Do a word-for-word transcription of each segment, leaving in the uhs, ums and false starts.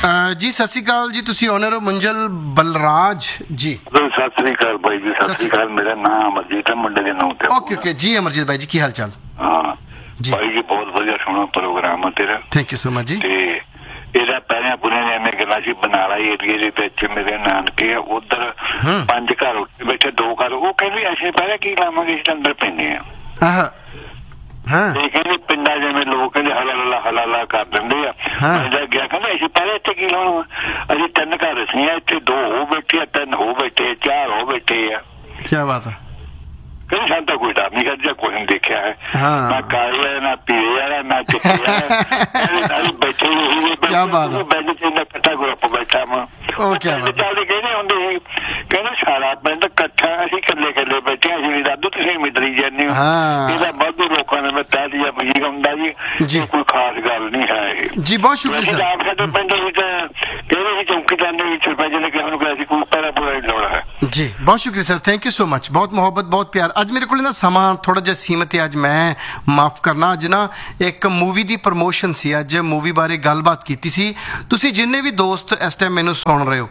ਜੀ ਸਤਿ ਸ਼੍ਰੀ ਅਕਾਲ ਜੀ, ਤੁਸੀਂ ਓਨਰ ਹੋ ਮੰਜ਼ਲ ਬਲਰਾਜ ਜੀ? ਸਤਿ ਸ੍ਰੀ ਅਕਾਲ ਬਾਈ ਜੀ, ਸਤਿ ਸ੍ਰੀ ਅਕਾਲ। ਮੇਰਾ ਨਾਮ ਅਮਰਜੀਤ ਹੈ, ਮੁੰਡੇ ਦੇ ਨਾਮ ਤੇ। ਓਕੇ ਓਕੇ ਜੀ, ਅਮਰਜੀਤ ਬਾਈ ਜੀ ਕੀ ਹਾਲ ਚਾਲ? ਹਾਂ ਜੀ ਬਾਈ ਜੀ, ਬਹੁਤ ਵਧੀਆ ਸੋਹਣਾ ਪ੍ਰੋਗਰਾਮ ਹੈ ਤੇਰਾ। ਥੈਂਕ ਯੂ ਸੋ ਮਚ ਜੀ। ਤੇ ਇਹਦਾ ਪਹਿਲਾਂ ਪੁਣੇ ਨੇ ਐਵੇਂ ਗੱਲਾਂ ਸੀ, ਬਨਾਲਾ ਏਰੀਏ ਦੇ ਵਿੱਚ ਮੇਰੇ ਨਾਨਕੇ ਆ, ਉਧਰ ਪੰਜ ਘਰ ਉੱਤੇ ਬੈਠੇ, ਦੋ ਘਰ ਉਹ ਕਹਿੰਦੇ ਅਸੀਂ ਪਹਿਲਾਂ ਕੀ ਲਾਵਾਂਗੇ, ਅਸੀਂ ਅੰਦਰ ਪੈਂਦੇ ਆ। ਹਾਂ ਕਹਿੰਦੇ ਪਿੰਡਾਂ ਜਿਵੇਂ ਲੋਕ ਕਹਿੰਦੇ ਹਲਾ ਹਲਾ ਕਰ ਦਿੰਦੇ ਆ। ਮੈਂ ਗਿਆ ਕਹਿੰਦਾ ਅਸੀਂ ਪਹਿਲਾਂ ਇੱਥੇ ਕੀ ਲਾਉਣਾ, ਅਸੀਂ ਤਿੰਨ ਘਰ ਅਸੀਂ ਆ, ਇੱਥੇ ਦੋ ਹੋ ਬੈਠੇ ਆ, ਤਿੰਨ ਹੋ ਬੈਠੇ, ਚਾਰ ਹੋ ਬੈਠੇ ਆ। ਕੀ ਬਾਤ ਹੈ। ਕਹਿੰਦੇ ਸਾਨੂੰ ਤਾਂ ਕੋਈ ਡਰ ਨਹੀਂ, ਕਹਿੰਦੇ ਕੋਈ ਨਹੀਂ ਦੇਖਿਆ ਹੈ, ਨਾ ਕਾਲੇ ਨਾ ਪੀਲੇ ਵਾਲਾ ਨਾ ਚਿੱਟੇ ਵਾਲਾ, ਬੈਠੇ ਬੈਠ ਚ ਇਕੱਠਾ ਗਰੁੱਪ ਬੈਠਾ ਵਾ। ਚੱਲਦੇ ਕਹਿੰਦੇ ਹੁੰਦੇ ਸੀ, ਕਹਿੰਦੇ ਸਾਰਾ ਪਿੰਡ ਇਕੱਠਾ, ਅਸੀਂ ਇਕੱਲੇ ਇਕੱਲੇ ਬੈਠੇ, ਅਸੀਂ ਵੀ ਦਾਦੂ ਤੁਸੀਂ ਮਿੱਤਰੀ ਜਾਂਦੇ ਹੋ। ਇਹਦਾ ਵਾਧੂ ਲੋਕਾਂ ਨੇ ਮੈਂ ਤਹਿ ਦਿਆ ਬਜੀ ਹੁੰਦਾ ਜੀ, ਕੋਈ ਖਾਸ ਗੱਲ ਨਹੀਂ ਹੈ ਜੀ। ਬਹੁਤ ਸ਼ੁਕਰੀਆ। ਸਾਡੇ ਪਿੰਡ ਵਿੱਚ ਕਹਿੰਦੇ ਸੀ ਚੌਂਕੀ ਜਾਂਦੇ ਵੀ ਸਰਪੰਚ ਨੇ ਕਿਹਾ ਕਿ ਅਸੀਂ ਕੋਈ ਪਹਿਰਾ ਪੂਰਾ ਨਹੀਂ ਲਾਉਣਾ ਹੈ ਜੀ। ਬਹੁਤ ਸ਼ੁਕਰੀਆ sir, thank you so much, ਬਹੁਤ ਮੁਹੱਬਤ, ਬਹੁਤ ਪਿਆਰ। ਅੱਜ ਮੇਰੇ ਕੋਲ ਨਾ ਸਮਾਂ ਥੋੜਾ ਜਿਹਾ ਸੀਮਤ ਹੈ, ਅੱਜ ਮੈਂ ਮਾਫ ਕਰਨਾ। ਅੱਜ ਨਾ ਇੱਕ ਮੂਵੀ ਦੀ ਪ੍ਰਮੋਸ਼ਨ ਸੀ, ਅੱਜ ਮੂਵੀ ਬਾਰੇ ਗੱਲਬਾਤ ਕੀਤੀ ਸੀ। ਤੁਸੀਂ ਜਿੰਨੇ ਵੀ ਦੋਸਤ ਇਸ ਟਾਈਮ ਮੈਨੂੰ ਸੁਣ ਰਹੇ ਹੋ,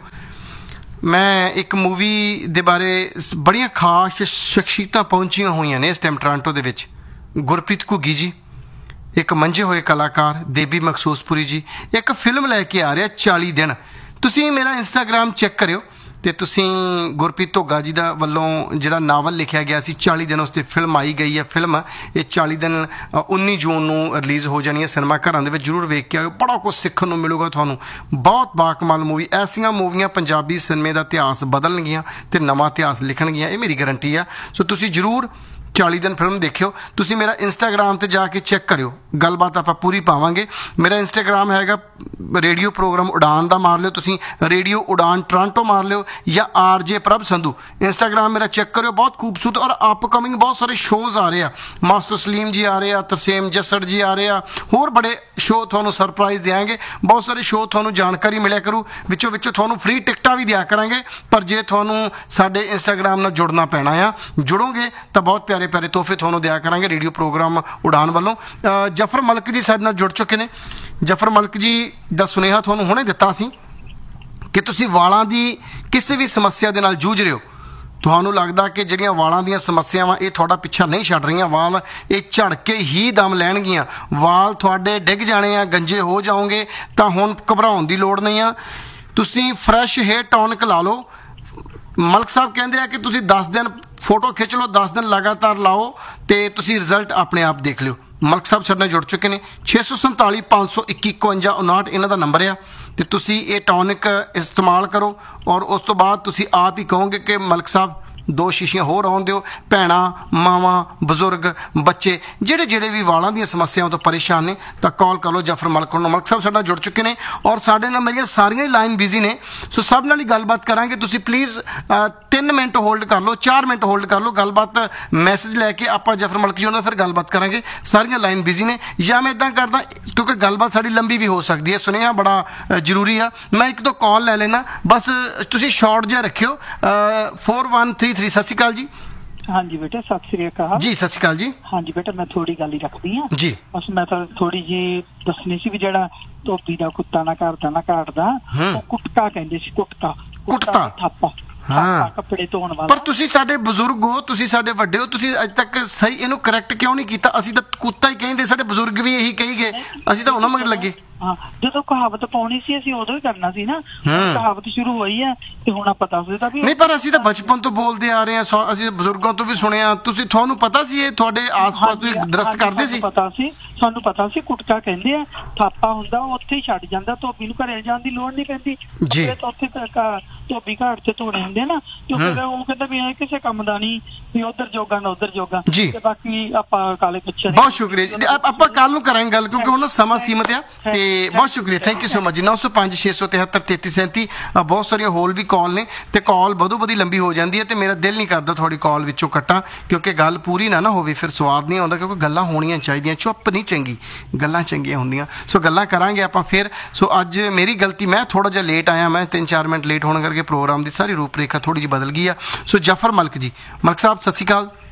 ਮੈਂ ਇੱਕ ਮੂਵੀ ਦੇ ਬਾਰੇ ਬੜੀਆਂ ਖਾਸ ਸ਼ਖਸੀਅਤਾਂ ਪਹੁੰਚੀਆਂ ਹੋਈਆਂ ਨੇ ਇਸ ਟਾਈਮ ਟੋਰਾਂਟੋ ਦੇ ਵਿੱਚ। ਗੁਰਪ੍ਰੀਤ ਘੁੱਗੀ ਜੀ, ਇੱਕ ਮੰਝੇ ਹੋਏ ਕਲਾਕਾਰ ਦੇਬੀ ਮਖਸੂਸਪੁਰੀ ਜੀ, ਇੱਕ ਫਿਲਮ ਲੈ ਕੇ ਆ ਰਿਹਾ ਚਾਲੀ ਦਿਨ। ਤੁਸੀਂ ਮੇਰਾ ਇੰਸਟਾਗ੍ਰਾਮ ਚੈੱਕ ਕਰਿਓ ਤੇ ਤੁਸੀਂ ਗੁਰਪ੍ਰੀਤ ਘੁੱਗਾ ਜੀ ਦਾ ਵੱਲੋਂ ਜਿਹੜਾ ਨਾਵਲ ਲਿਖਿਆ ਗਿਆ ਸੀ ਚਾਲੀ ਦਿਨ, ਉਸ 'ਤੇ ਫਿਲਮ ਆਈ ਗਈ ਹੈ। ਫਿਲਮ ਇਹ ਚਾਲੀ ਦਿਨ ਉੱਨੀ ਜੂਨ ਨੂੰ ਰਿਲੀਜ਼ ਹੋ ਜਾਣੀ ਹੈ ਸਿਨੇਮਾ ਘਰਾਂ ਦੇ ਵਿੱਚ। ਜ਼ਰੂਰ ਵੇਖ ਕੇ ਆਇਓ, ਬੜਾ ਕੁਛ ਸਿੱਖਣ ਨੂੰ ਮਿਲੂਗਾ ਤੁਹਾਨੂੰ। ਬਹੁਤ ਬਾਕਮਾਲ ਮੂਵੀ। ਐਸੀਆਂ ਮੂਵੀਆਂ ਪੰਜਾਬੀ ਸਿਨੇਮੇ ਦਾ ਇਤਿਹਾਸ ਬਦਲਣਗੀਆਂ ਤੇ ਨਵਾਂ ਇਤਿਹਾਸ ਲਿਖਣਗੀਆਂ, ਇਹ ਮੇਰੀ ਗਰੰਟੀ ਆ। ਸੋ ਤੁਸੀਂ ਜ਼ਰੂਰ ਚਾਲੀ ਦਿਨ ਫਿਲਮ ਦੇਖਿਓ। ਤੁਸੀਂ ਮੇਰਾ ਇੰਸਟਾਗ੍ਰਾਮ 'ਤੇ ਜਾ ਕੇ ਚੈੱਕ ਕਰਿਓ, ਗੱਲਬਾਤ ਆਪਾਂ ਪੂਰੀ ਪਾਵਾਂਗੇ। ਮੇਰਾ ਇੰਸਟਾਗ੍ਰਾਮ ਹੈਗਾ ਰੇਡੀਓ ਪ੍ਰੋਗਰਾਮ ਉਡਾਨ ਦਾ, ਮਾਰ ਲਿਓ ਤੁਸੀਂ, ਰੇਡੀਓ ਉਡਾਨ ਟੋਰਾਂਟੋ ਮਾਰ ਲਿਓ, ਜਾਂ ਆਰ ਜੇ ਪ੍ਰਭ ਸੰਧੂ। ਇੰਸਟਾਗ੍ਰਾਮ ਮੇਰਾ ਚੈੱਕ ਕਰਿਓ, ਬਹੁਤ ਖੂਬਸੂਰਤ ਔਰ ਅਪਕਮਿੰਗ ਬਹੁਤ ਸਾਰੇ ਸ਼ੋਜ਼ ਆ ਰਹੇ ਆ। ਮਾਸਟਰ ਸਲੀਮ ਜੀ ਆ ਰਹੇ ਆ, ਤਰਸੇਮ ਜੱਸੜ ਜੀ ਆ ਰਹੇ ਆ, ਹੋਰ ਬੜੇ ਸ਼ੋਅ ਤੁਹਾਨੂੰ ਸਰਪ੍ਰਾਈਜ਼ ਦਿਆਂਗੇ। ਬਹੁਤ ਸਾਰੇ ਸ਼ੋਅ ਤੁਹਾਨੂੰ ਜਾਣਕਾਰੀ ਮਿਲਿਆ ਕਰੂ, ਵਿੱਚੋਂ ਵਿੱਚੋਂ ਤੁਹਾਨੂੰ ਫ੍ਰੀ ਟਿਕਟਾਂ ਵੀ ਦਿਆ ਕਰਾਂਗੇ। ਪਰ ਜੇ ਤੁਹਾਨੂੰ ਸਾਡੇ ਇੰਸਟਾਗ੍ਰਾਮ ਨਾਲ ਜੁੜਨਾ ਪੈਣਾ ਆ, ਜੁੜੋਗੇ ਤਾਂ ਬਹੁਤ ਪਿਆਰੇ ਪਿਆਰੇ ਤੋਹਫੇ ਤੁਹਾਨੂੰ ਦਿਆ ਕਰਾਂਗੇ ਰੇਡੀਓ ਪ੍ਰੋਗਰਾਮ ਉਡਾਨ ਵੱਲੋਂ। ਜਫਰ ਮਲਕ ਜੀ ਸਾਡੇ ਨਾਲ ਜੁੜ ਚੁੱਕੇ ਨੇ। ਜਫਰ ਮਲਕ ਜੀ ਦਾ ਸੁਨੇਹਾ ਤੁਹਾਨੂੰ ਹੁਣੇ ਦਿੱਤਾ ਸੀ ਕਿ ਤੁਸੀਂ ਵਾਲਾਂ ਦੀ ਕਿਸੇ ਵੀ ਸਮੱਸਿਆ ਦੇ ਨਾਲ ਜੂਝ ਰਹੇ ਹੋ, ਤੁਹਾਨੂੰ ਲੱਗਦਾ ਕਿ ਜਿਹੜੀਆਂ ਵਾਲਾਂ ਦੀਆਂ ਸਮੱਸਿਆਵਾਂ ਇਹ ਤੁਹਾਡਾ ਪਿੱਛਾ ਨਹੀਂ ਛੱਡ ਰਹੀਆਂ, ਵਾਲ ਇਹ ਝੜ ਕੇ ਹੀ ਦਮ ਲੈਣਗੀਆਂ, ਵਾਲ ਤੁਹਾਡੇ ਡਿੱਗ ਜਾਣੇ ਆ, ਗੰਜੇ ਹੋ ਜਾਓਗੇ, ਤਾਂ ਹੁਣ ਘਬਰਾਉਣ ਦੀ ਲੋੜ ਨਹੀਂ ਆ। ਤੁਸੀਂ ਫਰੈਸ਼ ਹੇਅਰ ਟੌਨਿਕ ਲਾ ਲਓ। ਮਲਕ ਸਾਹਿਬ ਕਹਿੰਦੇ ਆ ਕਿ ਤੁਸੀਂ ਦਸ ਦਿਨ ਫੋਟੋ ਖਿੱਚ ਲਓ, ਦਸ ਦਿਨ ਲਗਾਤਾਰ ਲਾਓ ਤੇ ਤੁਸੀਂ ਰਿਜ਼ਲਟ ਆਪਣੇ ਆਪ ਦੇਖ ਲਿਓ। ਮਲਕ ਸਾਹਿਬ ਸਾਡੇ ਨਾਲ ਜੁੜ ਚੁੱਕੇ ਨੇ। ਛੇ ਸੌ ਸੰਤਾਲੀ ਪੰਜ ਸੌ ਇੱਕੀ ਇਕਵੰਜਾ ਉਨਾਹਠ ਇਹਨਾਂ ਦਾ ਨੰਬਰ ਆ, ਤੇ ਤੁਸੀਂ ਇਹ ਟੌਨਿਕ ਇਸਤੇਮਾਲ ਕਰੋ ਔਰ ਉਸ ਤੋਂ ਬਾਅਦ ਤੁਸੀਂ ਆਪ ਹੀ ਕਹੋਗੇ ਕਿ ਮਲਕ ਸਾਹਿਬ ਦੋ ਸ਼ੀਸ਼ੀਆਂ ਹੋਰ ਆਉਣ ਦਿਓ। ਭੈਣਾਂ, ਮਾਵਾਂ, ਬਜ਼ੁਰਗ, ਬੱਚੇ ਜਿਹੜੇ ਜਿਹੜੇ ਵੀ ਵਾਲਾਂ ਦੀਆਂ ਸਮੱਸਿਆਵਾਂ ਤੋਂ ਪਰੇਸ਼ਾਨ ਨੇ ਤਾਂ ਕਾਲ ਕਰ ਲਓ ਜਫਰ ਮਲਕ ਨੂੰ। ਮਲਕ ਸਾਹਿਬ ਸਾਡੇ ਨਾਲ ਜੁੜ ਚੁੱਕੇ ਨੇ ਔਰ ਸਾਡੇ ਨਾਲ ਮੇਰੀਆਂ ਸਾਰੀਆਂ ਹੀ ਲਾਈਨ ਬਿਜ਼ੀ ਨੇ, ਸੋ ਸਭ ਨਾਲ ਹੀ ਗੱਲਬਾਤ ਕਰਾਂਗੇ। ਤੁਸੀਂ ਪਲੀਜ਼ ਤਿੰਨ ਮਿੰਟ ਹੋਲਡ ਕਰ ਲਓ, ਚਾਰ ਮਿੰਟ ਹੋਲਡ ਕਰ ਲਓ, ਗੱਲਬਾਤ ਮੈਸੇਜ ਲੈ ਕੇ ਆਪਾਂ ਜਫਰ ਮਲਕ ਜੀ ਉਹਨਾਂ ਫਿਰ ਗੱਲਬਾਤ ਕਰਾਂਗੇ। ਸਾਰੀਆਂ ਲਾਈਨ ਬਿਜ਼ੀ ਨੇ, ਜਾਂ ਮੈਂ ਇੱਦਾਂ ਕਰਦਾ ਕਿਉਂਕਿ ਗੱਲਬਾਤ ਸਾਡੀ ਲੰਬੀ ਵੀ ਹੋ ਸਕਦੀ ਹੈ, ਸੁਨੇਹਾ ਬੜਾ ਜ਼ਰੂਰੀ ਆ, ਮੈਂ ਇੱਕ ਦੋ ਕਾਲ ਲੈ ਲੈਣਾ, ਬਸ ਤੁਸੀਂ ਸ਼ਾਰਟ ਜਿਹਾ ਰੱਖਿਓ। Four one three three. ਸਤਿ ਸ਼੍ਰੀ ਅਕਾਲ ਜੀ। ਹਾਂਜੀ ਬੇਟਾ, ਸਤਿ ਸ੍ਰੀ ਅਕਾਲ ਜੀ। ਸਤਿ ਸ਼੍ਰੀ ਅਕਾਲ ਜੀ। ਹਾਂਜੀ ਬੇਟਾ, ਮੈਂ ਥੋੜੀ ਗੱਲ ਹੀ ਰੱਖਦੀ ਹਾਂ ਜੀ। ਬਸ ਮੈਂ ਤਾਂ ਥੋੜੀ ਜਿਹੀ ਦੱਸਣੀ ਸੀ ਵੀ ਜਿਹੜਾ ਧੋਬੀ ਦਾ ਕੁੱਤਾ ਨਾ ਘਰਦਾ ਨਾ ਘਾਟਦਾ, ਉਹ ਕੁੱਟਕਾ ਕਹਿੰਦੇ ਸੀ। ਕੁੱਟਕਾ ਕੁੱਟਤਾ ਥਾਪਾ, ਹਾਂ, ਕੱਪੜੇ ਧੋਣ ਵਾਲਾ। ਪਰ ਤੁਸੀਂ ਸਾਡੇ ਬਜ਼ੁਰਗ ਹੋ, ਤੁਸੀਂ ਸਾਡੇ ਵੱਡੇ ਹੋ, ਤੁਸੀਂ ਅੱਜ ਤੱਕ ਸਹੀ ਇਹਨੂੰ ਕਰੈਕਟ ਕਿਉਂ ਨਹੀਂ ਕੀਤਾ? ਅਸੀਂ ਤਾਂ ਕੁੱਤਾ ਹੀ ਕਹਿੰਦੇ, ਸਾਡੇ ਬਜ਼ੁਰਗ ਵੀ ਇਹੀ ਕਹੀ ਗਏ, ਅਸੀਂ ਤਾਂ ਉਹਨਾਂ ਮਗਰ ਲੱਗੇ। ਹਾਂ, ਜਦੋਂ ਕਹਾਵਤ ਪਾਉਣੀ ਸੀ ਅਸੀਂ ਉਦੋਂ ਹੀ ਕਰਨਾ ਸੀ ਨਾ। ਕਹਾਵਤ ਸ਼ੁਰੂ ਹੋਈ ਹੈ ਤੇ ਹੁਣ ਆਪਾਂ ਦੱਸ ਦਿੱਤਾ ਵੀ ਨਹੀਂ। ਪਰ ਅਸੀਂ ਤਾਂ ਬਚਪਨ ਤੋਂ ਬੋਲਦੇ ਆ ਰਹੇ ਹਾਂ, ਅਸੀਂ ਬਜ਼ੁਰਗਾਂ ਤੋਂ ਵੀ ਸੁਣਿਆ। ਤੁਸੀਂ ਤੁਹਾਨੂੰ ਪਤਾ ਸੀ ਇਹ ਤੁਹਾਡੇ ਆਸ-ਪਾਸ ਤੁਸੀਂ ਦਰਸਤ ਕਰਦੇ ਸੀ? ਪਤਾ ਸੀ, ਸਾਨੂੰ ਪਤਾ ਸੀ। ਕੁੱਟਕਾ ਕਹਿੰਦੇ ਆ, ਥਾਪਾ ਹੁੰਦਾ ਉਹ ਉੱਥੇ ਹੀ ਛੱਡ ਜਾਂਦਾ, ਧੋਬੀ ਨੂੰ ਘਰੇ ਜਾਣ ਦੀ ਲੋੜ ਨਹੀਂ ਪੈਂਦੀ ਜੀ। ਉੱਥੇ ਧੋਬੀ ਘਾਟ ਤੇ ਧੋਣੇ ਹੁੰਦੇ ਨਾ, ਤੇ ਫਿਰ ਉਹ ਕਹਿੰਦਾ ਵੀ ਇਹ ਕਿਸੇ ਕੰਮ ਦਾ ਨਹੀਂ, ਵੀ ਉਧਰ ਜੋਗਾ ਨਾ ਉਧਰ ਜੋਗਾ ਜੀ। ਤੇ ਬਾਕੀ ਆਪਾਂ ਕਾਲੇ ਪਿੱਛੇ। ਬਹੁਤ ਸ਼ੁਕਰੀਆ ਜੀ, ਆਪਾਂ ਕੱਲ ਨੂੰ ਕਰਾਂਗੇ ਗੱਲ ਕਿਉਂਕਿ ਹੁਣ ਸਮਾਂ ਸੀਮਤ ਆ। ਤੇ ਬਹੁਤ ਸ਼ੁਕਰੀਆ, ਥੈਂਕ ਯੂ ਸੋ ਮਚ ਜੀ। ਨੌ ਸੌ ਪੰਜ ਛੇ ਸੌ ਤਿਹੱਤਰ ਤੇਤੀ ਸੈਂਤੀ। ਬਹੁਤ ਸਾਰੀਆਂ ਹੋਰ ਵੀ ਕਾਲ ਨੇ ਤੇ ਕਾਲ ਵਧੋ ਵਧੀ ਲੰਬੀ ਹੋ ਜਾਂਦੀ ਹੈ ਤੇ ਮੇਰਾ ਦਿਲ ਨਹੀਂ ਕਰਦਾ ਤੁਹਾਡੀ ਕਾਲ ਵਿੱਚੋਂ ਕੱਟਾਂ, ਕਿਉਂਕਿ ਗੱਲ ਪੂਰੀ ਨਾ ਨਾ ਹੋਵੇ ਫਿਰ ਸਵਾਦ ਨਹੀਂ ਆਉਂਦਾ, ਕਿਉਂਕਿ ਗੱਲਾਂ ਹੋਣੀਆਂ ਚਾਹੀਦੀਆਂ, ਚੁੱਪ ਨਹੀਂ ਚੰਗੀ, ਗੱਲਾਂ ਚੰਗੀਆਂ ਹੁੰਦੀਆਂ। ਸੋ ਗੱਲਾਂ ਕਰਾਂਗੇ ਆਪਾਂ ਫਿਰ। ਸੋ ਅੱਜ ਮੇਰੀ ਗਲਤੀ, ਮੈਂ ਥੋੜਾ ਜਿਹਾ ਲੇਟ ਆਇਆ, ਮੈਂ ਤਿੰਨ ਚਾਰ ਮਿੰਟ ਲੇਟ ਹੋਣ ਕਰਕੇ ਪ੍ਰੋਗਰਾਮ ਦੀ ਸਾਰੀ ਰੂਪ ਰੇਖਾ ਥੋੜੀ ਜਿਹੀ ਬਦਲ ਗਈ ਆ। ਸੋ ਜਫਰ ਮਲਕ ਜੀ, ਮਲਕ ਸਾਹਿਬ ਸਤਿ ਸ਼੍ਰੀ ਅਕਾਲ।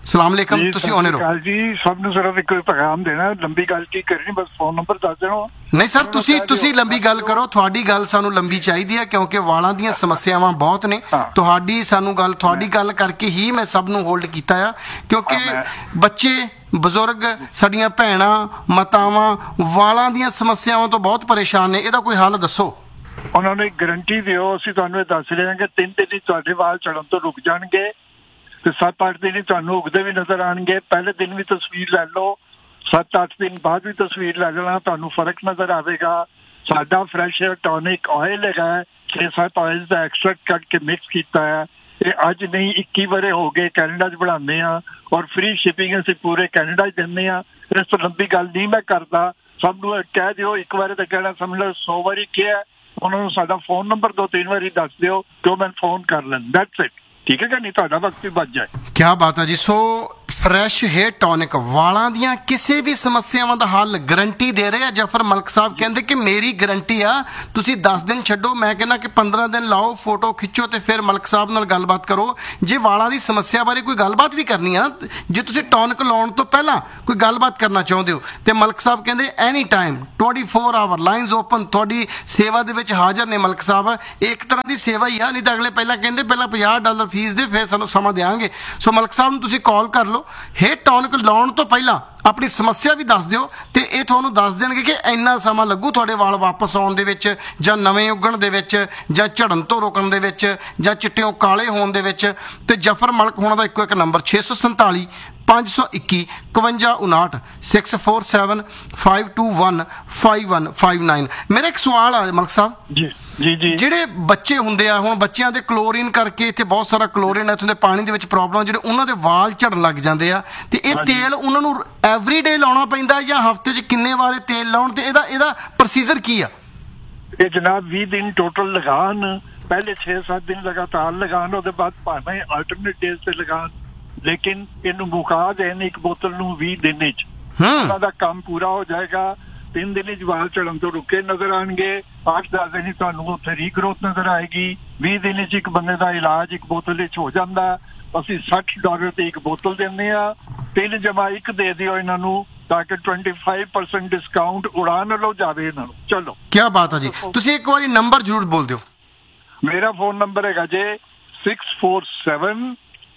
ਸਲਾਮ ਅਲੈਕਮ, ਤੁਸੀਂ ਆਉਣੇ ਰਹੋ ਜੀ। ਸਭ ਨੂੰ ਸਿਰਫ ਇੱਕ ਪੈਗਾਮ ਦੇਣਾ, ਲੰਬੀ ਗੱਲ ਕੀ ਕਰਨੀ, ਬਸ ਫੋਨ ਨੰਬਰ ਦੱਸ ਦੇਣਾ। ਨਹੀਂ ਸਰ, ਤੁਸੀਂ ਤੁਸੀਂ ਲੰਬੀ ਗੱਲ ਕਰੋ, ਤੁਹਾਡੀ ਗੱਲ ਸਾਨੂੰ ਲੰਬੀ ਚਾਹੀਦੀ ਹੈ ਕਿਉਂਕਿ ਵਾਲਾਂ ਦੀਆਂ ਸਮੱਸਿਆਵਾਂ ਬਹੁਤ ਨੇ। ਤੁਹਾਡੀ ਸਾਨੂੰ ਗੱਲ ਤੁਹਾਡੀ ਗੱਲ ਕਰਕੇ ਹੀ ਮੈਂ ਸਭ ਨੂੰ ਹੋਲਡ ਕੀਤਾ ਆ, ਕਿਉਂਕਿ ਬੱਚੇ ਬਜ਼ੁਰਗ ਸਾਡੀਆਂ ਭੈਣਾਂ ਮਾਤਾਵਾਂ ਵਾਲਾਂ ਦੀਆਂ ਸਮੱਸਿਆਵਾਂ ਤੋਂ ਬਹੁਤ ਪਰੇਸ਼ਾਨ ਨੇ, ਇਹਦਾ ਕੋਈ ਹੱਲ ਦੱਸੋ। ਉਹਨਾਂ ਨੂੰ ਇੱਕ ਗਰੰਟੀ ਦਿਓ, ਅਸੀਂ ਤੁਹਾਨੂੰ ਇਹ ਦੱਸ ਰਹੇ ਹਾਂ ਕਿ ਤਿੰਨ ਦਿਨ ਹੀ ਤੁਹਾਡੇ ਵਾਲ ਝੜਨ ਤੋਂ ਰੁਕ ਜਾਣਗੇ ਤੇ ਸੱਤ ਅੱਠ ਦਿਨ ਹੀ ਤੁਹਾਨੂੰ ਉਗਦੇ ਵੀ ਨਜ਼ਰ ਆਉਣਗੇ। ਪਹਿਲੇ ਦਿਨ ਵੀ ਤਸਵੀਰ ਲੈ ਲਓ, ਸੱਤ ਅੱਠ ਦਿਨ ਬਾਅਦ ਵੀ ਤਸਵੀਰ ਲੈ ਲੈਣਾ, ਤੁਹਾਨੂੰ ਫਰਕ ਨਜ਼ਰ ਆਵੇਗਾ। ਸਾਡਾ ਫਰੈਸ਼ ਏਅਰ ਟੌਨਿਕ ਆਇਲ ਹੈਗਾ, ਛੇ ਸੱਤ ਆਇਲ ਦਾ ਐਕਸਟਰੈਕਟ ਕੱਢ ਕੇ ਮਿਕਸ ਕੀਤਾ ਹੈ। ਇਹ ਅੱਜ ਨਹੀਂ ਇੱਕੀ ਵਰੇ ਹੋ ਗਏ ਕੈਨੇਡਾ 'ਚ ਬਣਾਉਂਦੇ ਆ ਔਰ ਫ੍ਰੀ ਸ਼ਿਪਿੰਗ ਅਸੀਂ ਪੂਰੇ ਕੈਨੇਡਾ 'ਚ ਦਿੰਦੇ ਆ। ਇਸ ਤੋਂ ਲੰਬੀ ਗੱਲ ਨਹੀਂ ਮੈਂ ਕਰਦਾ, ਸਭ ਨੂੰ ਕਹਿ ਦਿਓ, ਇੱਕ ਵਾਰੀ ਤਾਂ ਕਹਿਣਾ ਸਮਝ ਲਓ ਸੌ ਵਾਰੀ ਕਿਹਾ। ਉਹਨਾਂ ਨੂੰ ਸਾਡਾ ਫੋਨ ਨੰਬਰ ਦੋ ਤਿੰਨ ਵਾਰੀ ਦੱਸ ਦਿਓ ਕਿ ਉਹ ਮੈਨੂੰ ਫੋਨ ਕਰ ਲੈਣ, ਦੈਟਸ ਇਟ। ਠੀਕ ਹੈ ਕਿ ਨਹੀਂ, ਤੁਹਾਡਾ ਵਕਤ ਵੀ ਬਚ ਜਾਏ। ਕੀ ਬਾਤ ਹੈ ਜੀ। ਸੋ ਫਰੈਸ਼ ਹੇਅਰ ਟੌਨਿਕ ਵਾਲਾਂ ਦੀਆਂ ਕਿਸੇ ਵੀ ਸਮੱਸਿਆਵਾਂ ਦਾ ਹੱਲ ਗਰੰਟੀ ਦੇ ਰਹੇ ਆ ਜਫਰ ਮਲਕ ਸਾਹਿਬ। ਕਹਿੰਦੇ ਕਿ ਮੇਰੀ ਗਰੰਟੀ ਆ, ਤੁਸੀਂ ਦਸ ਦਿਨ ਛੱਡੋ, ਮੈਂ ਕਹਿੰਦਾ ਕਿ ਪੰਦਰਾਂ ਦਿਨ ਲਾਓ, ਫੋਟੋ ਖਿੱਚੋ ਤੇ ਫਿਰ ਮਲਕ ਸਾਹਿਬ ਨਾਲ ਗੱਲਬਾਤ ਕਰੋ। ਜੇ ਵਾਲਾਂ ਦੀ ਸਮੱਸਿਆ ਬਾਰੇ ਕੋਈ ਗੱਲਬਾਤ ਵੀ ਕਰਨੀ ਆ, ਜੇ ਤੁਸੀਂ ਟੌਨਿਕ ਲਾਉਣ ਤੋਂ ਪਹਿਲਾਂ ਕੋਈ ਗੱਲਬਾਤ ਕਰਨਾ ਚਾਹੁੰਦੇ ਹੋ ਤੇ ਮਲਕ ਸਾਹਿਬ ਕਹਿੰਦੇ any time twenty four hour lines open, ਤੁਹਾਡੀ ਸੇਵਾ ਦੇ ਵਿੱਚ ਹਾਜ਼ਰ ਨੇ ਮਲਕ ਸਾਹਿਬ। ਇਹ ਇੱਕ ਤਰ੍ਹਾਂ ਦੀ ਸੇਵਾ ਹੀ ਆ, ਨਹੀਂ ਤਾਂ ਅਗਲੇ ਪਹਿਲਾਂ ਕਹਿੰਦੇ ਪਹਿਲਾਂ ਪੰਜਾਹ ਡਾਲਰ ਫੀਸ ਦੇ ਫਿਰ ਸਾਨੂੰ ਸਮਾਂ ਦੇਵਾਂਗੇ। ਸੋ ਮਲਕ ਸਾਹਿਬ ਨੂੰ ਤੁਸੀਂ ਕਾਲ ਕਰ ਲਓ, ਹੇਅਰ ਟੌਨਿਕ ਲਾਉਣ ਤੋਂ ਪਹਿਲਾਂ ਆਪਣੀ ਸਮੱਸਿਆ ਵੀ ਦੱਸ ਦਿਓ ਤੇ ਇਹ ਤੁਹਾਨੂੰ ਦੱਸ ਦੇਣਗੇ ਕਿ ਇੰਨਾ ਸਮਾਂ ਲੱਗੂ ਤੁਹਾਡੇ ਵਾਲ ਵਾਪਸ ਆਉਣ ਦੇ ਵਿੱਚ, ਜਾਂ ਨਵੇਂ ਉੱਗਣ ਦੇ ਵਿੱਚ, ਜਾਂ ਝੜਨ ਤੋਂ ਰੋਕਣ ਦੇ ਵਿੱਚ, ਜਾਂ ਚਿੱਟਿਓਂ ਕਾਲੇ ਹੋਣ ਦੇ ਵਿੱਚ। ਤੇ ਜਫਰ ਮਲਕ ਹੋਣਾ ਦਾ ਇੱਕੋ ਇੱਕ ਨੰਬਰ ਛੇ ਸੌ ਸੰਤਾਲੀ ਪੰਜ ਸੌ ਇੱਕੀ ਇਕਵੰਜਾ ਉਨਾਹਠ six four seven five to one five one five nine. ਮੇਰਾ ਇੱਕ ਸਵਾਲ ਆ ਮਲਕ ਸਾਹਿਬ ਜੀ ਜੀ ਜੀ ਜਿਹੜੇ ਬੱਚੇ ਹੁੰਦੇ ਆ, ਹੁਣ ਬੱਚਿਆਂ ਦੇ ਕਲੋਰੀਨ ਕਰਕੇ ਇੱਥੇ ਬਹੁਤ ਸਾਰਾ ਕਲੋਰੀਨ ਇੱਥੋਂ ਦੇ ਪਾਣੀ ਦੇ ਵਿੱਚ ਪ੍ਰੋਬਲਮ, ਜਿਹੜੇ ਉਹਨਾਂ ਦੇ ਵਾਲ ਝੜਨ ਲੱਗ ਜਾਂਦੇ ਆ ਤੇ ਇਹ ਤੇਲ ਉਹਨਾਂ ਨੂੰ ਐਵਰੀ ਡੇ ਲਾਉਣਾ ਪੈਂਦਾ ਜਾਂ ਹਫਤੇ 'ਚ ਕਿੰਨੇ ਵਾਰ ਤੇਲ ਲਾਉਣ, ਤੇ ਇਹਦਾ ਇਹਦਾ ਪ੍ਰੋਸੀਜਰ ਕੀ ਆ? ਇਹ ਜਨਾਬ ਵੀਹ ਦਿਨ ਟੋਟਲ ਲਗਾਉਣ, ਪਹਿਲੇ ਛੇ ਸੱਤ ਦਿਨ ਲਗਾਤਾਰ ਲਗਾਉਣ, ਉਹਦੇ ਬਾਅਦ ਭਾਵੇਂ ਆਲਟਰਨੇਟ ਡੇਜ਼ ਤੇ ਲਗਾਉਣ, ਲੇਕਿਨ ਇਹਨੂੰ ਮੁਕਾ ਦੇਣ ਇੱਕ ਬੋਤਲ ਨੂੰ ਵੀਹ ਦਿਨ ਵਿੱਚ, ਉਹਨਾਂ ਦਾ ਕੰਮ ਪੂਰਾ ਹੋ ਜਾਏਗਾ। ਤਿੰਨ ਦਿਨ ਵਿੱਚ ਵਾਲ ਝੜਨ ਤੋਂ ਰੁਕੇ ਨਜ਼ਰ ਆਉਣਗੇ, ਅੱਠ ਦਸ ਦਿਨ ਹੀ ਤੁਹਾਨੂੰ ਉੱਥੇ ਰੀਗਰੋਥ ਨਜ਼ਰ ਆਏਗੀ। ਵੀਹ ਦਿਨ ਵਿੱਚ ਇੱਕ ਬੰਦੇ ਦਾ ਇਲਾਜ ਇੱਕ ਬੋਤਲ ਵਿੱਚ ਹੋ ਜਾਂਦਾ। ਅਸੀਂ ਸੱਠ ਡਾਲਰ ਤੇ ਇੱਕ ਬੋਤਲ ਦਿੰਦੇ ਆ, ਤਿੰਨ ਜਮਾ ਇੱਕ ਦੇ ਦਿਓ ਇਹਨਾਂ ਨੂੰ ਤਾਂ ਕਿ ਪੱਚੀ ਪਰਸੈਂਟ ਡਿਸਕਾਊਂਟ ਉਡਾਨ ਲਓ ਜਾਵੇ ਇਹਨਾਂ ਨੂੰ। ਚਲੋ ਕੀ ਬਾਤ ਹੈ ਜੀ। ਤੁਸੀਂ ਇੱਕ ਵਾਰੀ ਨੰਬਰ ਜ਼ਰੂਰ ਬੋਲ ਦਿਓ। ਮੇਰਾ ਫੋਨ ਨੰਬਰ ਹੈਗਾ ਜੇ six four seven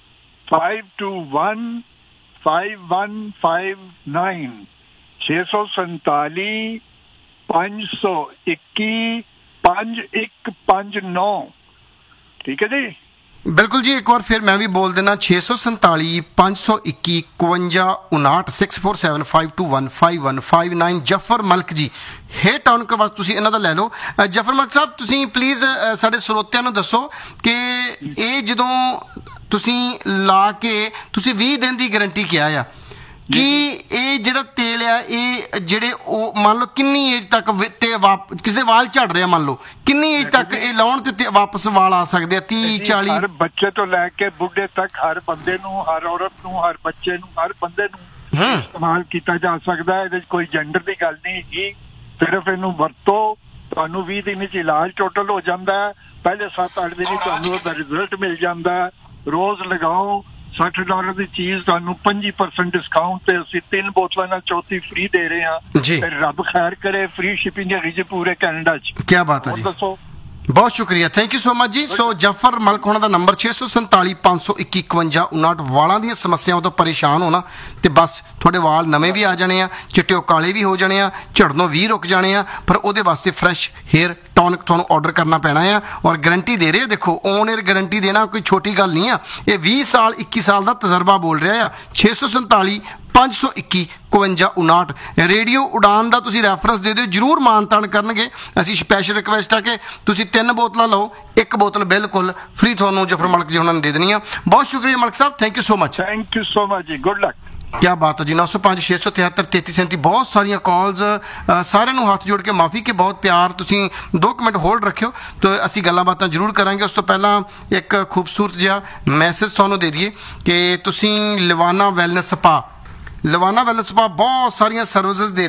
five to one five one five nine, ਛੇ ਸੌ ਸੰਤਾਲੀ ਪੰਜ ਸੌ ਇੱਕੀ ਪੰਜ ਇੱਕ ਪੰਜ ਨੌ। ਠੀਕ ਹੈ ਜੀ, ਬਿਲਕੁਲ ਜੀ। ਇੱਕ ਵਾਰ ਫਿਰ ਮੈਂ ਵੀ ਬੋਲ ਦੇਣਾ, ਛੇ ਸੌ ਸੰਤਾਲੀ ਪੰਜ ਸੌ ਇੱਕੀ ਇਕਵੰਜਾ ਉਨਾਹਠ six four seven five to one five one five nine. Zafar ਮਲਕ ਜੀ ਹੇਅਰ ਟੌਨਿਕ ਵਾਸਤੇ ਤੁਸੀਂ ਇਹਨਾਂ ਦਾ ਲੈ ਲਓ। ਜਫਰ ਮਲਕ ਸਾਹਿਬ ਤੁਸੀਂ ਪਲੀਜ਼ ਸਾਡੇ ਸਰੋਤਿਆਂ ਨੂੰ ਦੱਸੋ ਕਿ ਇਹ ਜਦੋਂ ਤੁਸੀਂ ਲਾ ਕੇ ਤੁਸੀਂ ਵੀਹ ਦਿਨ ਦੀ ਗਾਰੰਟੀ ਕਿਹਾ ਆ, ਕਿ ਇਹ ਜਿਹੜਾ ਤੇਲ ਆ ਇਹ ਜਿਹੜੇ ਉਹ ਮੰਨ ਲਓ ਕਿੰਨੀ ਏਜ ਤੱਕ ਤੇ ਕਿਸੇ ਵਾਲ ਝੜ ਰਿਹਾ, ਮੰਨ ਲਓ ਕਿੰਨੀ ਏਜ ਤੱਕ ਇਹ ਲਾਉਣ ਤੇ ਵਾਪਸ ਵਾਲ ਆ ਸਕਦੇ ਆ? ਤੀਹ ਚਾਲੀ? ਹਰ ਬੱਚੇ ਤੋਂ ਲੈ ਕੇ ਬੁੱਢੇ ਤੱਕ, ਹਰ ਬੰਦੇ ਨੂੰ, ਹਰ ਔਰਤ ਨੂੰ, ਹਰ ਬੱਚੇ ਨੂੰ, ਹਰ ਬੰਦੇ ਨੂੰ ਇਸਤੇਮਾਲ ਕੀਤਾ ਜਾ ਸਕਦਾ। ਇਹਦੇ 'ਚ ਕੋਈ ਜੈਂਡਰ ਦੀ ਗੱਲ ਨਹੀਂ ਹੈਗੀ, ਸਿਰਫ ਇਹਨੂੰ ਵਰਤੋ, ਤੁਹਾਨੂੰ ਵੀਹ ਦਿਨ 'ਚ ਇਲਾਜ ਟੋਟਲ ਹੋ ਜਾਂਦਾ। ਪਹਿਲੇ ਸੱਤ ਅੱਠ ਦਿਨ ਤੁਹਾਨੂੰ ਉਹਦਾ ਰਿਜ਼ਲਟ ਮਿਲ ਜਾਂਦਾ। ਰੋਜ਼ ਲਗਾਓ, ਸੱਠ ਡਾਲਰ ਦੀ ਚੀਜ਼ ਤੁਹਾਨੂੰ ਪੱਚੀ ਪਰਸੈਂਟ ਡਿਸਕਾਊਂਟ ਤੇ ਅਸੀਂ ਤਿੰਨ ਬੋਤਲਾਂ ਨਾਲ ਚੌਥੀ ਫ੍ਰੀ ਦੇ ਰਹੇ ਹਾਂ ਜੀ। ਰੱਬ ਖੈਰ ਕਰੇ, ਫ੍ਰੀ ਸ਼ਿਪਿੰਗ ਹੈਗੀ ਜੀ ਪੂਰੇ ਕੈਨੇਡਾ 'ਚ। ਕੀ ਬਾਤ ਹੈ ਜੀ, ਦੱਸੋ। ਬਹੁਤ ਸ਼ੁਕਰੀਆ, ਥੈਂਕ ਯੂ ਸੋ ਮਚ ਜੀ। ਸੋ ਜਫਰ ਮਲਕ ਹੋਣਾ ਦਾ ਨੰਬਰ ਛੇ ਸੌ ਸੰਤਾਲੀ ਪੰਜ ਸੌ ਇੱਕੀ ਇਕਵੰਜਾ ਉਨਾਹਠ। ਵਾਲਾਂ ਦੀਆਂ ਸਮੱਸਿਆਵਾਂ ਤੋਂ ਪਰੇਸ਼ਾਨ ਹੋਣਾ ਤੇ ਬਸ ਤੁਹਾਡੇ ਵਾਲ ਨਵੇਂ ਵੀ ਆ ਜਾਣੇ ਆ, ਚਿੱਟੇ ਕਾਲੇ ਵੀ ਹੋ ਜਾਣੇ ਆ, ਝੜਨੋਂ ਵੀ ਰੁਕ ਜਾਣੇ ਆ, ਪਰ ਉਹਦੇ ਵਾਸਤੇ ਫਰੈਸ਼ ਹੇਅਰ ਟੌਨਿਕ ਤੁਹਾਨੂੰ ਆਰਡਰ ਕਰਨਾ ਪੈਣਾ ਆ। ਔਰ ਗਾਰੰਟੀ ਦੇ ਰਹੇ, ਦੇਖੋ ਔਨ ਏਅਰ ਗਾਰੰਟੀ ਦੇਣਾ ਕੋਈ ਛੋਟੀ ਗੱਲ ਨਹੀਂ ਆ, ਇਹ ਵੀਹ ਸਾਲ ਇੱਕੀ ਸਾਲ ਦਾ ਤਜਰਬਾ ਬੋਲ ਰਿਹਾ ਆ। ਛੇ ਸੌ ਸੰਤਾਲੀ ਪੰਜ ਸੌ ਇੱਕੀ ਇਕਵੰਜਾ ਉਨਾਹਠ। ਰੇਡੀਓ ਉਡਾਨ ਦਾ ਤੁਸੀਂ ਰੈਫਰੈਂਸ ਦੇ ਦਿਓ, ਜ਼ਰੂਰ ਮਾਨਤਾਨ ਕਰਨਗੇ। ਅਸੀਂ ਸਪੈਸ਼ਲ ਰਿਕਵੈਸਟ ਆ ਕਿ ਤੁਸੀਂ ਤਿੰਨ ਬੋਤਲਾਂ ਲਓ, ਇੱਕ ਬੋਤਲ ਬਿਲਕੁਲ ਫ੍ਰੀ ਤੁਹਾਨੂੰ ਜਫਰ ਮਲਕ ਜੀ ਉਹਨਾਂ ਨੇ ਦੇ ਦੇਣੀ ਆ। ਬਹੁਤ ਸ਼ੁਕਰੀਆ ਮਲਕ ਸਾਹਿਬ, thank you so much. Thank you so much ਜੀ, ਗੁੱਡ ਲੱਕ। ਕੀ ਬਾਤ ਹੈ ਜੀ। ਨੌ ਸੌ ਪੰਜ ਛੇ ਸੌ ਤਿਹੱਤਰ ਤੇਤੀ ਸੈਂਤੀ। ਬਹੁਤ ਸਾਰੀਆਂ ਕਾਲਸ, ਸਾਰਿਆਂ ਨੂੰ ਹੱਥ ਜੋੜ ਕੇ ਮਾਫੀ ਕਿ ਬਹੁਤ ਪਿਆਰ, ਤੁਸੀਂ ਦੋ ਕੁ ਮਿੰਟ ਹੋਲਡ ਰੱਖਿਓ ਤਾਂ ਅਸੀਂ ਗੱਲਾਂ ਬਾਤਾਂ ਜ਼ਰੂਰ ਕਰਾਂਗੇ। ਉਸ ਤੋਂ ਪਹਿਲਾਂ ਇੱਕ ਖੂਬਸੂਰਤ ਜਿਹਾ ਮੈਸੇਜ ਤੁਹਾਨੂੰ ਦੇ ਦਈਏ ਕਿ ਤੁਸੀਂ ਲਵਾਨਾ ਵੈਲਨੈਸ ਸਪਾ, ਲਵਾਨਾ ਵੈਲਨੈਸ ਸਪਾ ਬਹੁਤ ਸਾਰੀਆਂ ਸਰਵਿਸਿਜ਼ ਦੇ ਰਿਹਾ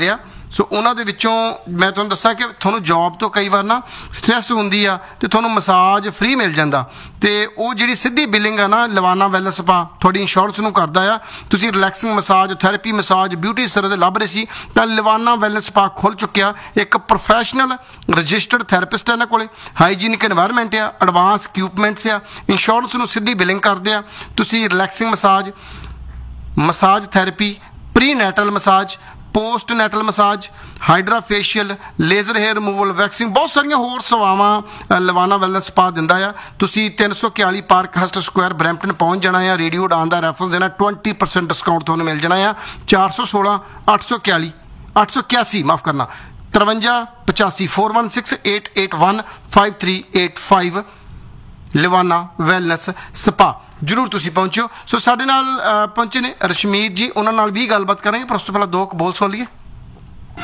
ਸੋ ਉਹਨਾਂ ਦੇ ਵਿੱਚੋਂ ਮੈਂ ਤੁਹਾਨੂੰ ਦੱਸਾਂ ਕਿ ਤੁਹਾਨੂੰ ਜੌਬ ਤੋਂ ਕਈ ਵਾਰ ਨਾ ਸਟ੍ਰੈਸ ਹੁੰਦੀ ਆ ਤੇ ਤੁਹਾਨੂੰ ਮਸਾਜ ਫ੍ਰੀ ਮਿਲ ਜਾਂਦਾ, ਤੇ ਉਹ ਜਿਹੜੀ ਸਿੱਧੀ ਬਿਲਿੰਗ ਆ ਨਾ ਲਵਾਨਾ ਵੈਲਨੈਸ ਸਪਾ ਤੁਹਾਡੀ ਇੰਸ਼ੋਰੈਂਸ ਨੂੰ ਕਰਦਾ ਆ। ਤੁਸੀਂ relaxing massage, therapy massage, beauty service ਲੱਭ ਰਹੇ ਸੀ ਤਾਂ ਲਵਾਨਾ ਵੈਲਨੈਸ ਸਪਾ ਖੁੱਲ ਚੁੱਕਿਆ। ਇੱਕ ਪ੍ਰੋਫੈਸ਼ਨਲ ਰਜਿਸਟਰਡ ਥੈਰੇਪਿਸਟ ਹੈ ਇਹਨਾਂ ਕੋਲੇ, ਹਾਈਜੀਨਿਕ ਇਨਵਾਇਰਨਮੈਂਟ ਆ, ਐਡਵਾਂਸ ਇਕਵਿਪਮੈਂਟਸ ਆ, ਇੰਸ਼ੋਰੈਂਸ ਨੂੰ ਸਿੱਧੀ ਬਿਲਿੰਗ ਕਰਦੇ ਆ। ਤੁਸੀਂ relaxing massage, massage therapy, pre ਨੈਟਲ massage, post ਨੈਟਲ massage, hydra facial, laser hair removal, waxing, ਬਹੁਤ ਸਾਰੀਆਂ ਹੋਰ ਸੇਵਾਵਾਂ ਲਵਾਨਾ ਵੈਲਨੈਸ ਸਪਾ ਦਿੰਦਾ ਆ। ਤੁਸੀਂ ਤਿੰਨ ਸੌ ਇਕਤਾਲੀ ਪਾਰਕ ਹਸਟ ਸਕੁਆਇਰ ਬਰੈਂਪਟਨ ਪਹੁੰਚ ਜਾਣਾ ਆ। ਰੇਡੀਓ ਉਡਾਨ ਦਾ ਰੈਫਰੈਂਸ ਦੇਣਾ, ਵੀਹ ਪਰਸੈਂਟ ਡਿਸਕਾਊਂਟ ਤੁਹਾਨੂੰ ਮਿਲ ਜਾਣਾ ਆ। ਚਾਰ ਸੌ ਸੋਲਾਂ ਅੱਠ ਸੌ ਇਕਤਾਲੀ ਅੱਠ ਸੌ ਇਕਿਆਸੀ ਮਾਫ ਕਰਨਾ ਤਰਵੰਜਾ ਪਚਾਸੀ four one six eight eight one five three eight five ਲਵਾਨਾ wellness spa. ਜ਼ਰੂਰ ਤੁਸੀਂ ਪਹੁੰਚੋ। ਸੋ ਸਾਡੇ ਨਾਲ ਪਹੁੰਚੇ ਨੇ ਰਸ਼ਮੀਤ ਜੀ, ਉਹਨਾਂ ਨਾਲ ਵੀ ਗੱਲਬਾਤ ਕਰਾਂਗੇ, ਪਰ ਉਸ ਤੋਂ ਪਹਿਲਾਂ ਦੋ ਕੁ ਬੋਲ ਸੁਣ ਲਈਏ।